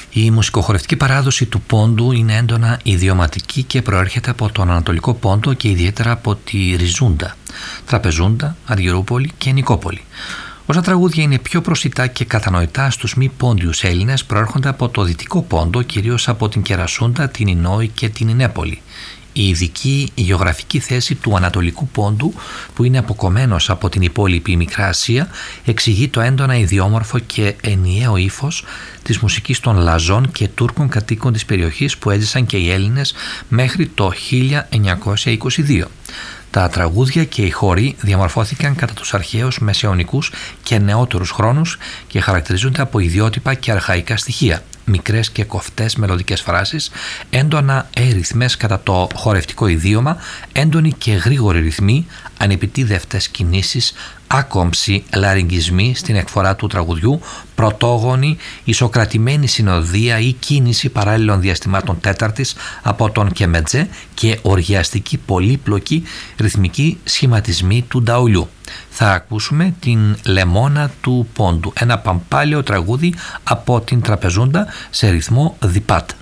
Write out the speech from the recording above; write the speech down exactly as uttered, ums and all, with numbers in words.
Η μουσικοχορευτική παράδοση του πόντου είναι έντονα ιδιωματική και προέρχεται από τον Ανατολικό Πόντο και ιδιαίτερα από τη Ριζούντα, Τραπεζούντα, Αργυρούπολη και Νικόπολη. Όσα τραγούδια είναι πιο προσιτά και κατανοητά στους μη πόντιους Έλληνες προέρχονται από το Δυτικό Πόντο, κυρίως από την Κερασούντα, την Ινόη και την Ινέπολη. Η ειδική γεωγραφική θέση του Ανατολικού Πόντου, που είναι αποκομμένος από την υπόλοιπη Μικρά Ασία, εξηγεί το έντονα ιδιόμορφο και ενιαίο ύφος της μουσικής των Λαζών και Τούρκων κατοίκων της περιοχής που έζησαν και οι Έλληνες μέχρι το χίλια εννιακόσια είκοσι δύο. Τα τραγούδια και οι χώροι διαμορφώθηκαν κατά τους αρχαίους μεσαιωνικούς και νεότερους χρόνους και χαρακτηρίζονται από ιδιότυπα και αρχαϊκά στοιχεία. Μικρές και κοφτές μελωδικές φράσεις, έντονα έριθμες κατά το χορευτικό ιδίωμα, έντονοι και γρήγοροι ρυθμοί, ανεπιτίδευτες κινήσεις, άκομψοι λαριγγισμοί στην εκφορά του τραγουδιού, πρωτόγονη, ισοκρατημένη συνοδεία ή κίνηση παράλληλων διαστημάτων τέταρτης από τον κεμετζέ και οργιαστική πολύπλοκη ρυθμική σχηματισμοί του νταουλιού. Θα ακούσουμε την Λεμόνα του Πόντου, ένα παμπάλαιο τραγούδι από την Τραπεζούντα σε ρυθμό διπάτ.